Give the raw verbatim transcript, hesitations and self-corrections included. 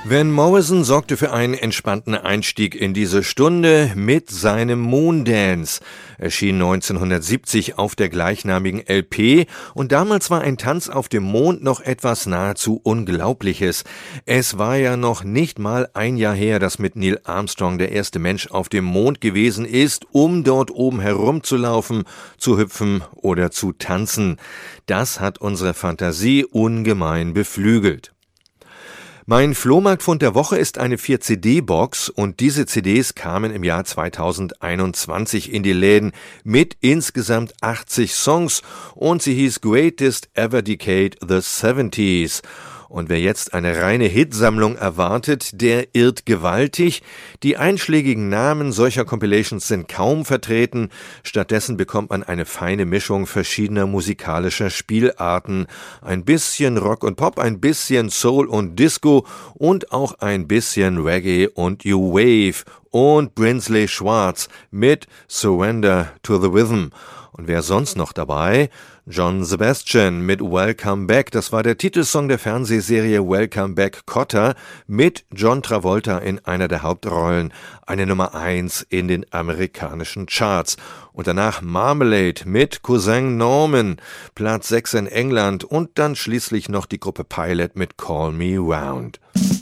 Van Morrison sorgte für einen entspannten Einstieg in diese Stunde mit seinem Moondance. Erschien neunzehnhundertsiebzig auf der gleichnamigen L P und damals war ein Tanz auf dem Mond noch etwas nahezu Unglaubliches. Es war ja noch nicht mal ein Jahr her, dass mit Neil Armstrong der erste Mensch auf dem Mond gewesen ist, um dort oben herumzulaufen, zu hüpfen oder zu tanzen. Das hat unsere Fantasie ungemein beflügelt. Mein Flohmarktfund der Woche ist eine vier C D-Box und diese C Ds kamen im Jahr zweitausendeinundzwanzig in die Läden mit insgesamt achtzig Songs und sie hieß Greatest Ever Decade the seventies. Und wer jetzt eine reine Hitsammlung erwartet, der irrt gewaltig. Die einschlägigen Namen solcher Compilations sind kaum vertreten. Stattdessen bekommt man eine feine Mischung verschiedener musikalischer Spielarten. Ein bisschen Rock und Pop, ein bisschen Soul und Disco und auch ein bisschen Reggae und New Wave. Und Brinsley Schwarz mit Surrender to the Rhythm. Und wer sonst noch dabei? John Sebastian mit Welcome Back. Das war der Titelsong der Fernsehserie Welcome Back Kotter mit John Travolta in einer der Hauptrollen. Eine Nummer eins in den amerikanischen Charts. Und danach Marmalade mit Cousin Norman, Platz sechs in England. Und dann schließlich noch die Gruppe Pilot mit Call Me Round.